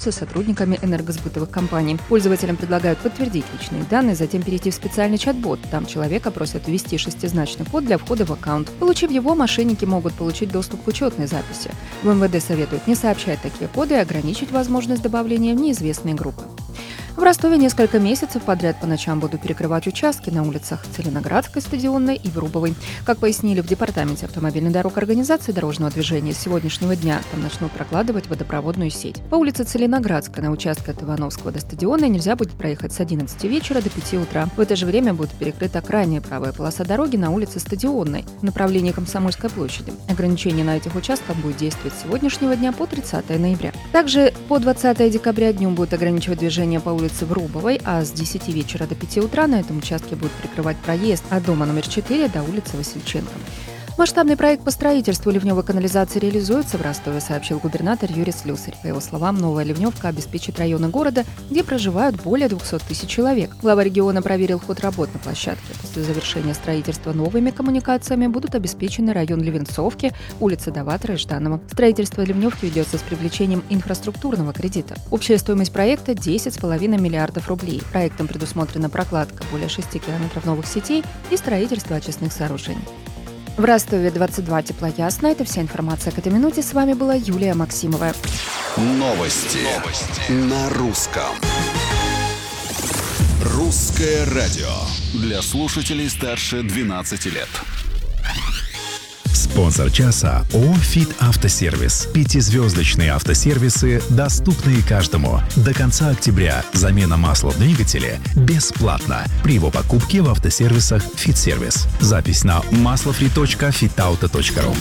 с сотрудниками энергосбытовых компаний. Пользователям предлагают подтвердить личные данные, затем перейти в специальный чат-бот. Там человека просят ввести шестизначный код для входа в аккаунт. Получив его, мошенники могут получить доступ к учетной записи. В МВД советуют не сообщать такие коды и ограничить возможность добавления в неизвестные группы. В Ростове несколько месяцев подряд по ночам будут перекрывать участки на улицах Целиноградской, Стадионной и Врубовой. Как пояснили в Департаменте автомобильных дорог организации дорожного движения, с сегодняшнего дня там начнут прокладывать водопроводную сеть. По улице Целиноградской на участке от Ивановского до Стадионной нельзя будет проехать с 11 вечера до 5 утра. В это же время будет перекрыта крайняя правая полоса дороги на улице Стадионной в направлении Комсомольской площади. Ограничение на этих участках будет действовать с сегодняшнего дня по 30 ноября. Также по 20 декабря днем будет ограничивать движение по улице Врубовой, а с 10 вечера до 5 утра на этом участке будет прикрывать проезд от дома номер 4 до улицы Васильченко. Масштабный проект по строительству ливневой канализации реализуется в Ростове, сообщил губернатор Юрий Слюсарь. По его словам, новая ливневка обеспечит районы города, где проживают более 200 тысяч человек. Глава региона проверил ход работ на площадке. После завершения строительства новыми коммуникациями будут обеспечены район Левенцовки, улица Даватора и Жданова. Строительство ливневки ведется с привлечением инфраструктурного кредита. Общая стоимость проекта – 10,5 миллиардов рублей. Проектом предусмотрена прокладка более 6 километров новых сетей и строительство очистных сооружений. В Ростове 22, тепло, ясно. Это вся информация к этой минуте. С вами была Юлия Максимова. Новости на русском. Русское радио для слушателей старше 12 лет. Спонсор часа ООО «ФИТ Автосервис». 5-звездочные автосервисы, доступные каждому. До конца октября замена масла в двигателе бесплатна при его покупке в автосервисах «ФИТ Сервис». Запись на maslofree.fitauto.ru.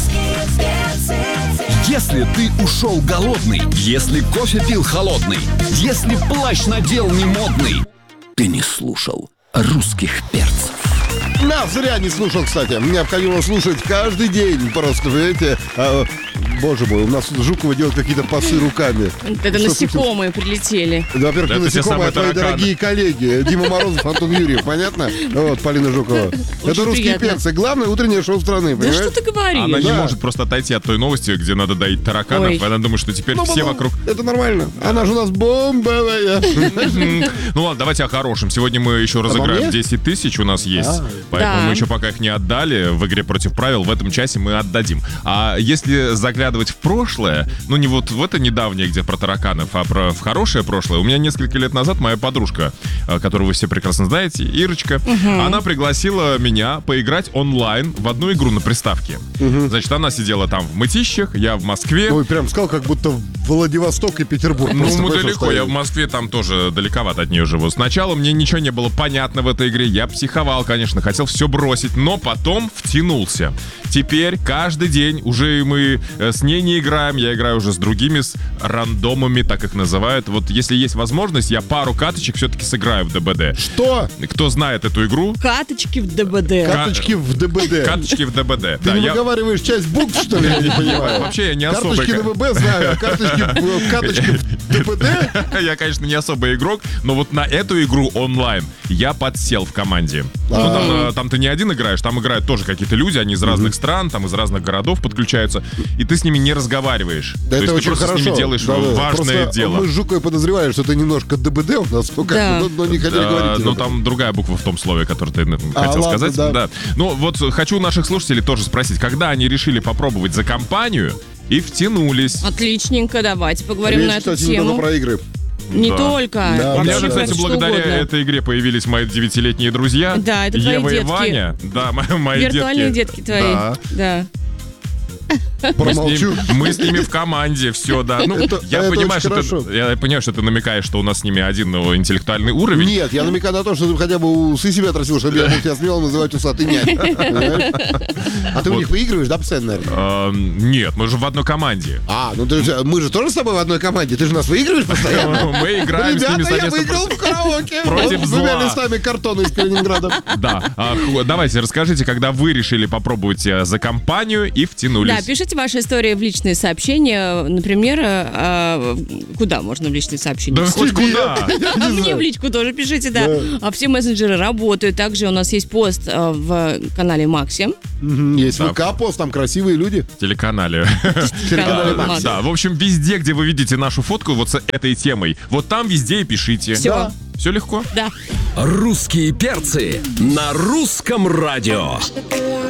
Если ты ушел голодный, если кофе пил холодный, если плащ надел не модный, ты не слушал русских перцев. Зря не слушал, кстати. Необходимо слушать каждый день. Просто, понимаете, боже мой, у нас Жукова делает какие-то пасы руками. Это насекомые прилетели. Во-первых, не насекомые, а твои дорогие коллеги. Дима Морозов, Антон Юрьев, понятно? Вот, Полина Жукова. Это русские перцы. Главное утреннее шоу страны, понимаешь? Да что ты говоришь? Она не может просто отойти от той новости, где надо доить тараканов. Ой. Она думает, что теперь все вокруг... Это нормально. Она же у нас бомбовая. Ну ладно, давайте о хорошем. Сегодня мы еще разыграем 10 тысяч, у нас есть. Поэтому мы еще пока их не отдали в игре против правил. В этом часе мы отдадим. А если заглядывать в прошлое, ну не вот в это недавнее, где про тараканов, а в хорошее прошлое. У меня несколько лет назад моя подружка, которую вы все прекрасно знаете, Ирочка, она пригласила меня поиграть онлайн в одну игру на приставке. Значит, она сидела там в Мытищах, я в Москве. Ой, прям сказал, как будто Владивосток и Петербург. Ну, мы далеко, я в Москве там тоже далековато от нее живу. Сначала мне ничего не было понятно в этой игре, я психовал, конечно, хотел все бросить, но потом втянулся. Теперь каждый день уже мы с ней не играем, я играю уже с другими, с рандомами, так их называют. Вот если есть возможность, я пару каточек все-таки сыграю в ДБД. Что? Кто знает эту игру? Каточки в ДБД. Карточки в ДБД. Карточки в ДБД. Ты не выговариваешь часть букв, что ли? Я не понимаю. Вообще я не особо... Карточки на ВБ знаю, а карточки в ДБД? Я, конечно, не особый игрок, но вот на эту игру онлайн я подсел в команде. Ну, там ты не один играешь, там играют тоже какие-то люди, они из разных стран, там из разных городов подключаются, и ты с ними не разговариваешь. Да, то это есть ты просто хорошо. с ними делаешь важное дело. Мы с Жуковой подозреваем, что ты немножко ДБД у нас, но не хотели говорить. Ну, там другая буква в том слове, которое ты хотел сказать. Да. Ну, вот хочу наших слушателей тоже спросить, когда они решили попробовать за компанию и втянулись? Отличненько, давайте поговорим на эту тему. тему. Про игры. Не только. У меня же, Вообще, кстати, благодаря этой игре появились мои 9-летние друзья. Да, это твои Ева и детки. Ваня. Да, мои детки. Виртуальные детки твои. Да. Промолчу. Мы с ними в команде, все, да. Ну, я понимаю, что ты намекаешь, что у нас с ними один интеллектуальный уровень. Нет, я намекаю на то, что ты хотя бы усы себе отрастил, чтобы я тебя смело называть усатый нянь. А ты у них выигрываешь, да, постоянно, наверное? Нет, мы же в одной команде. Ну мы же тоже с тобой в одной команде. Ты же нас выигрываешь постоянно. Мы играем с ними Ребята, я совместно выиграл в караоке. против С двумя зла. листами картона из Калининграда. Да. Давайте, расскажите, когда вы решили попробовать за компанию и втянулись. Да, Да, пишите ваши истории в личные сообщения. Например, куда можно в личные сообщения? Да хоть куда. А мне в личку тоже пишите, да. А все мессенджеры работают. Также у нас есть пост в канале Макси. Есть ВК-пост, там красивые люди. Телеканале. Макс. Да, в общем, везде, где вы видите нашу фотку вот с этой темой, вот там везде и пишите. Все. Все легко? Да. Русские перцы на русском радио.